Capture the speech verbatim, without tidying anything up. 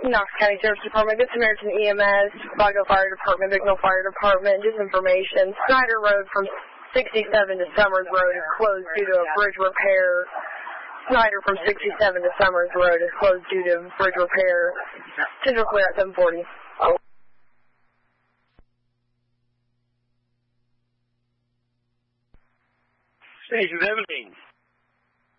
Knox County Sheriff's Department, Good Samaritan E M S, Fargo Fire Department, Bignell Fire Department, just information. Snyder Road from sixty-seven to Summers Road is closed due to a bridge repair. Snyder from sixty-seven to Summers Road is closed due to bridge repair. Central clear at seven forty. Station seventeen.